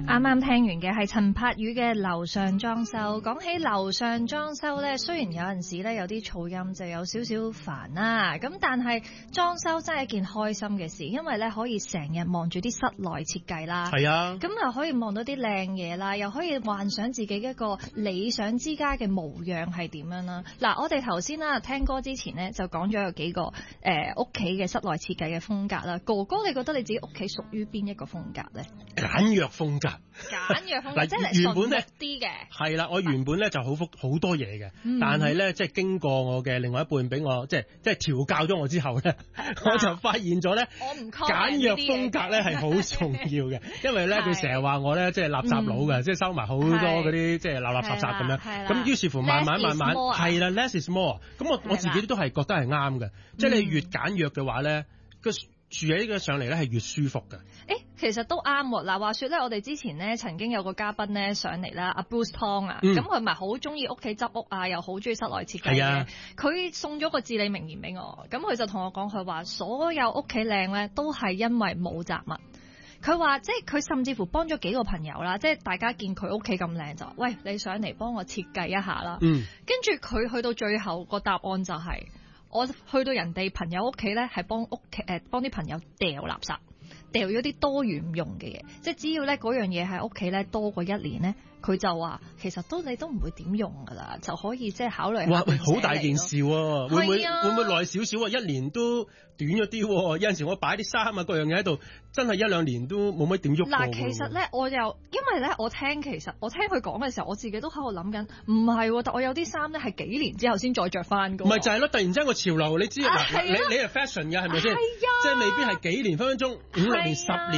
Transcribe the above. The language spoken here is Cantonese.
啱啱聽完嘅係陳柏宇嘅樓上裝修。講起樓上裝修咧，雖然有陣時咧有啲噪音就有少少煩啦，咁但係裝修真係一件開心嘅事，因為咧可以成日望住啲室內設計啦，係啊，咁又可以望到啲靚嘢啦，又可以幻想自己一個理想之家嘅模樣係點樣啦。嗱，我哋頭先啦聽歌之前咧就講咗有幾個屋企嘅室內設計嘅風格啦。哥哥，你覺得你自己屋企屬於邊一個風格咧？ 簡約風格。 簡約風格即係原本咧啲嘅，係啦，我原本咧就好多嘢嘅，但係咧即係經過我嘅另外一半俾我即係調教咗我之後咧，我就發現咗咧，簡約風格咧係好重要嘅，因為咧佢成日話我咧即係垃圾佬嘅，即係收埋好多嗰啲即係垃垃雜雜咁樣，咁於是乎慢慢係啦 ，less is more， 咁我自己都係覺得係啱嘅，即係你越簡約嘅話咧，個住喺呢個上嚟咧係越舒服嘅。 其實都啱喎。嗱，話說咧，我哋之前咧曾經有個嘉賓咧上嚟啦，阿 Bruce Tong 啊，咁佢咪好中意屋企執屋啊，又好中意室內設計嘅。佢送咗個至理名言俾我，咁佢就同我講，佢話所有屋企靚咧都係因為冇雜物。佢話即係佢甚至乎幫咗幾個朋友啦，即係大家見佢屋企咁靚就，喂，你上嚟幫我設計一下啦。跟住佢去到最後個答案就係，我去到人哋朋友屋企咧，係幫啲朋友掉垃圾，掉咗啲多餘唔用嘅嘢，即係只要咧嗰樣嘢喺屋企咧多過1年咧，佢就話其實你都唔會點用噶啦，就可以即係考慮。哇， 好大件事喎，會唔會耐少少啊？1年都短咗啲喎，有陣時我擺啲衫啊各樣嘢喺度，真係1-2年都冇乜點喐過。 嗱，其實咧我又因為咧我聽佢講嘅時候，我自己都喺度諗緊，唔係，但我有啲衫咧係幾年之後先再着翻噶。 唔係就係咯，突然之間個潮流，你知你係 fashion 嘅係咪先？即係未必係幾年，分分鐘5-6年、10年。